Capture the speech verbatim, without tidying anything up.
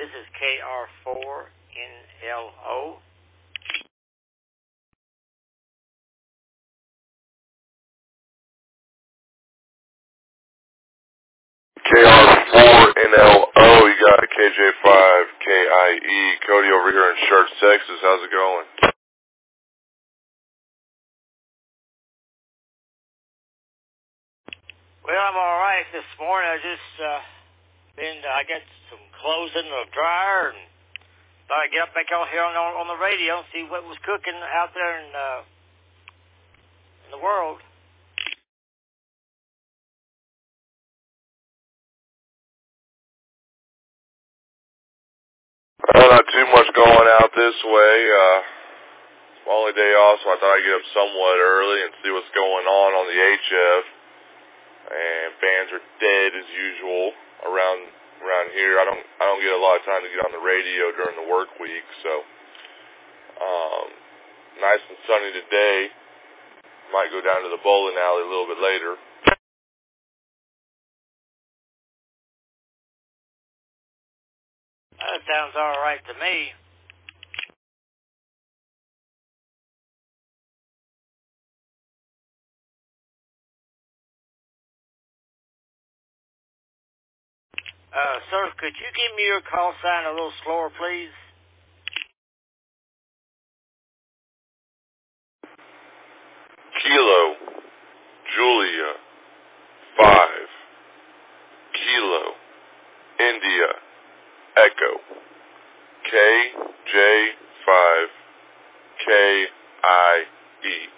This is K R four N L O. K R four N L O, you got K J five K I E. Cody over here in Church, Texas. How's it going? Well, I'm all right this morning. I just uh, been, uh, I got some clothes in the dryer and thought I'd get up back out here on, on the radio and see what was cooking out there in, uh, in the world. Well, not too much going out this way. Uh, it's my only day off, so I thought I'd get up somewhat early and see what's going on on the H F. And fans are dead as usual around around here. I don't I don't get a lot of time to get on the radio during the work week, so um, nice and sunny today. Might go down to the bowling alley a little bit later. That sounds all right to me. Uh, sir, could you give me your call sign a little slower, please? Kilo, Julia, five, Kilo, India, Echo, K J five, K I E.